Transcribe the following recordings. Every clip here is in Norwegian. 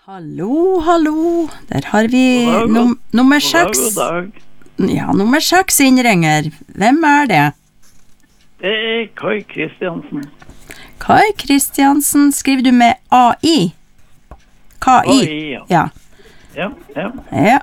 Hallo, hallo. Der har vi nummer 6. God dag. Ja, nummer 6 innringer. Hvem er det? Det Kai Kristiansen. Kai Kristiansen, skriver du med AI? KI? AI, Ja. Ja. Ja,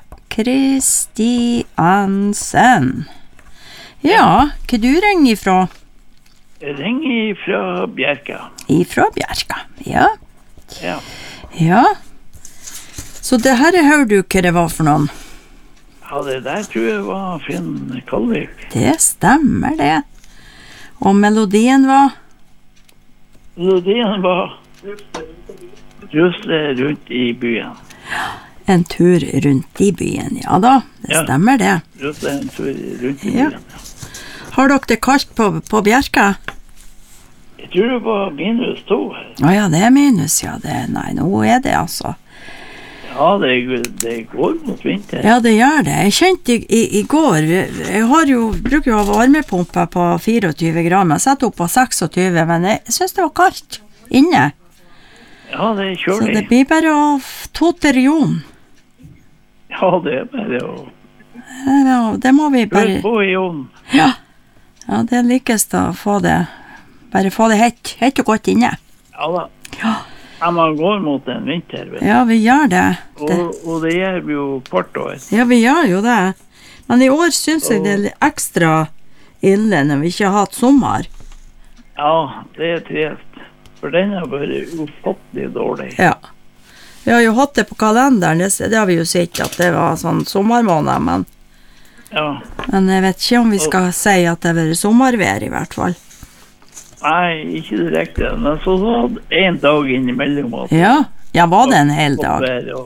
Kristiansen. Ja, hva du ringer ifra? Jeg ringer fra Bjerka. Ifra Bjerka, ja. Ja. Ja. Så det her hører du hva det var for noen? Ja, det der tror jeg var Finn Kalvik. Det stemmer det. Og melodien var? Melodien var Rusle rundt i byen. En tur rundt i byen, ja da, det stemmer det. Rusle en tur rundt i Ja. byen. Har dere det kaldt på Bjerka? Jeg tror det var -2 her. Ja, det er minus, ja. Nei, nå er det altså. Ja, det går mot vinter. Ja, det gjør det. Jeg kjente i går, jeg bruker jo å ha varmepumpe på 24 grader, men jeg setter opp på 26, men jeg synes det var kaldt inne. Ja, det er Så kjølig. det blir bare å tote jon. Ja, det er bare å Ja, det må vi bare... kjøre på i ovnen. Ja, det er likest å få det, bare få det hett og godt inne. Ja da. Ja, Ja, man går mot en vinter, vet du. ja vi gjør det. Og det gjør vi jo hvert år. Ja, vi gjør jo det. Men i år synes jeg det er litt ekstra ille når vi ikke har hatt sommer. Ja, det er trist. For den har vært ufattelig dårlig. Ja. Vi har jo hatt det på kalenderen, det har vi jo sett at det var sånn sommermåned, men jeg vet ikke om vi skal si at det har vært sommervær i hvert fall. Nei, ikke direkte. Men så hadde en dag innimellom. Ja, var det en hel dag?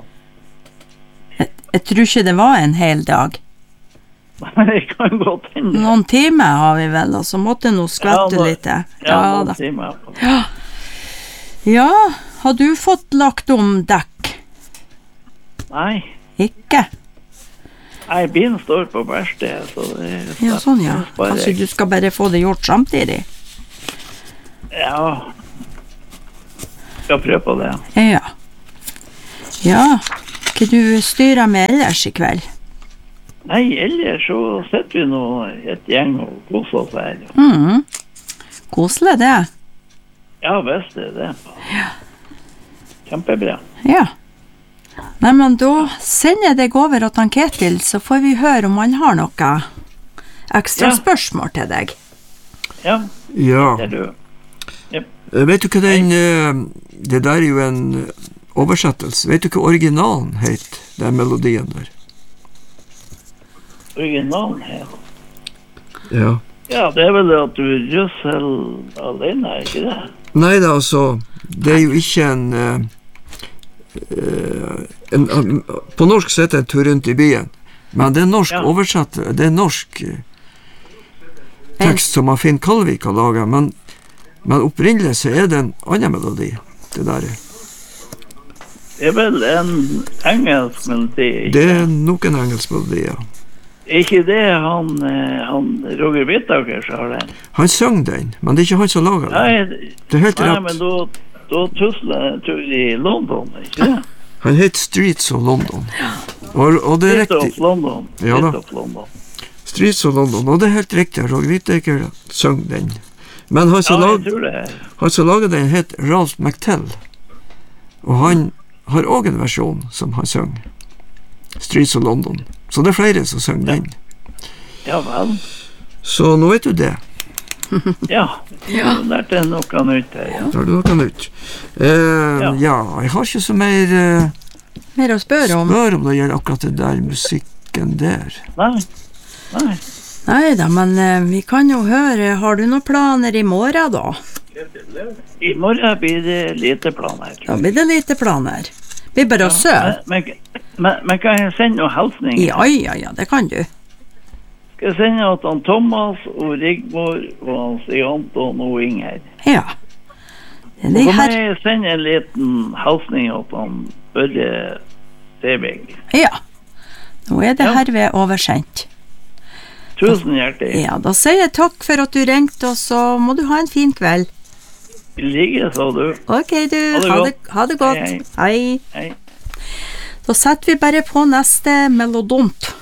Jeg tror ikke det var en hel dag. Det kan godt hende. Noen timer har vi vel, og så måtte noe skvette litt. Ja, noen timer. Ja, har du fått lagt om dekk? Nei. Ikke? Nei, bilen står på verksted, så det er... Ja, sånn ja. Kanskje du skal bare få det gjort samtidig? Ja. Skal prøve på det. Ja. Ja, hva du styrer med ellers i kveld? Nei, ellers så sitter vi nå et gjeng og koser oss her. Koselig det. Ja, visst er det. Ja. Kjempebra. Ja. Nei, men da sender jeg deg over til han Ketil, så får vi høre om han har noe ekstra spørsmål til deg. Ja. Ja. Det er du. Vet du hva det der er jo en oversettelse. Vet du hva originalen het, den melodien der? Originalen her. Ja. Ja, det er vel det at du russer alene, er ikke det? Nei da, altså, det er jo ikke på norsk så heter det en tur rundt i byen, men det er norsk oversatt, det er norsk tekst som Finn Kalvik har laget, men opprinnelig så er det en annen melodi, det der. Det er vel en engelsk melodi, ikke? Det er nok en engelsk melodi, ja. Ikke det han Roger Whittaker som har den? Han søng den, men det er ikke han som lager den. Nei, det er helt rett. Nei, men da tusler jeg tur i London, ikke det? Han heter Streets of London. Og det er riktig. Streets of London. Ja da. Streets of London, og det er helt riktig. Roger Whittaker søng den. Men han som lager den heter Ralph McTell, og han har også en versjon som han søng. Streets of London. Så det er flere som søng den. Ja vel. Så nå vet du det. Ja, nå lærte jeg noe nytt her. Ja. Da har du noe nytt. Ja, jeg har ikke så mer å spørre om det gjelder akkurat det der musikken der. Nei da, men vi kan jo høre, har du noen planer i morgen da? I morgen blir det lite planer. Da blir det lite planer. Vi bare søv. Men kan jeg sende noen hilsninger? Ja, det kan du. Skal jeg sende til han Thomas og Rigmor og han Stig Anton og Inger? Ja. Så kan jeg sende en liten hilsning til han Børre Sevig. Ja. Nå er det herved oversendt. Tusen hjertelig. Ja, da sier jeg takk for at du ringte, og så må du ha en fin kveld. I like så du. Ok, du. Ha det godt. Hei. Da setter vi bare på neste melodont.